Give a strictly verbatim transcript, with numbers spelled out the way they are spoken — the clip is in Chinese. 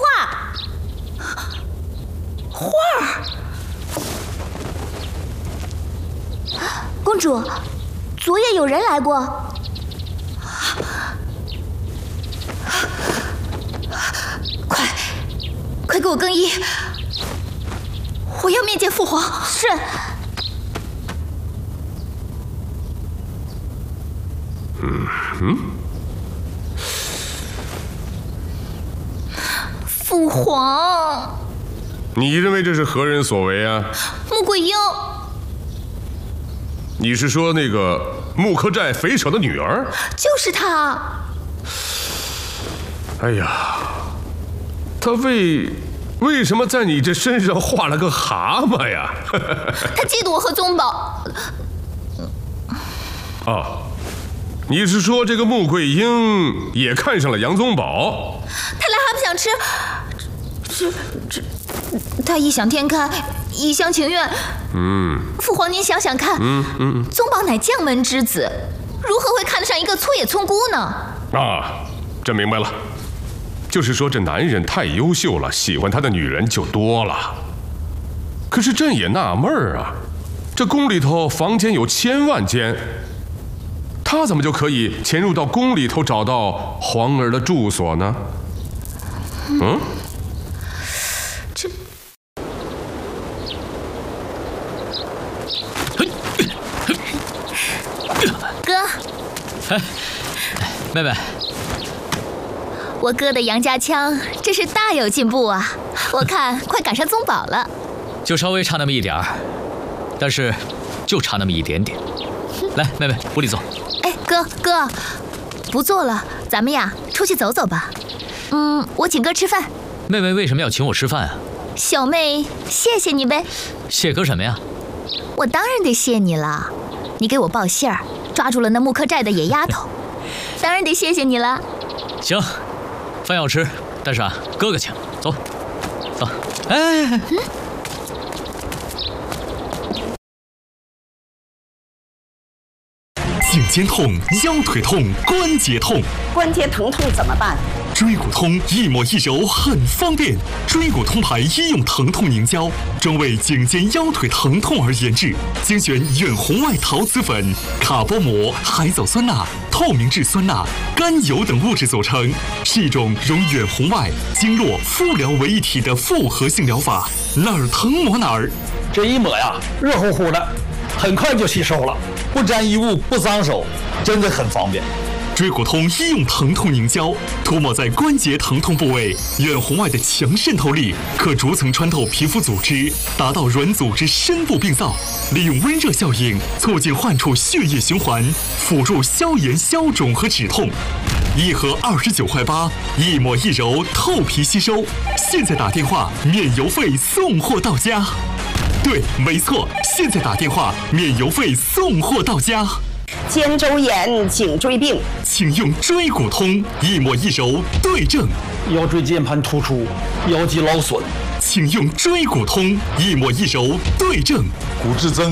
画儿。 公主，昨夜有人来过。 快，快给我更衣！我要面见父皇。 是。 嗯嗯。 父皇， 你认为这是何人所为啊？ 穆桂英。 你是说那个穆克寨匪首的女儿？ 就是她。 哎呀，她为为什么在你这身上画了个蛤蟆呀？ 她嫉妒我和宗宝。 啊，你是说这个穆桂英也看上了杨宗保？ 她癞蛤蟆想吃，这这，她异想天开，一厢情愿。 嗯， 父皇您想想看， 嗯嗯， 宗宝乃将门之子，如何会看得上一个粗野村姑呢？ 啊，朕明白了，就是说这男人太优秀了，喜欢他的女人就多了。可是朕也纳闷儿啊，这宫里头房间有千万间，他怎么就可以潜入到宫里头找到皇儿的住所呢？嗯， 这。哥， 哎，妹妹， 我哥的杨家枪真是大有进步啊！我看快赶上宗宝了， 就稍微差那么一点儿，但是就差那么一点点。来，妹妹，屋里坐。 哎，哥哥，不坐了，咱们呀出去走走吧。嗯，我请哥吃饭。 妹妹为什么要请我吃饭啊？ 小妹，谢谢你呗。 谢哥什么呀？ 我当然得谢你了，你给我报信儿，抓住了那穆克寨的野丫头，当然得谢谢你了。 行，饭要吃，但是啊，哥哥请，走，走。哎，哎嗯， 颈肩痛、腰腿痛、关节痛， 关节疼痛怎么办？ 椎骨通一抹一揉很方便，椎骨通牌医用疼痛凝胶，专为颈肩腰腿疼痛而研制，精选远红外陶瓷粉、卡波膜、海藻酸钠、透明质酸钠、甘油等物质组成，是一种融远红外、经络、敷疗为一体的复合性疗法，哪儿疼抹哪儿。 这一抹呀，热乎乎的，很快就吸收了，不沾衣物，不脏手，真的很方便。 椎骨通医用疼痛凝胶涂抹在关节疼痛部位，远红外的强渗透力可逐层穿透皮肤组织，达到软组织深部病灶，利用温热效应促进患处血液循环，辅助消炎消肿和止痛。一盒二十九块八，一抹一揉，透皮吸收。现在打电话免邮费送货到家。对，没错，现在打电话免邮费送货到家。 肩周炎、颈椎病， 请用椎骨通，一抹一揉对症。 腰椎间盘突出、腰肌劳损， 请用椎骨通，一抹一揉对症。 骨质增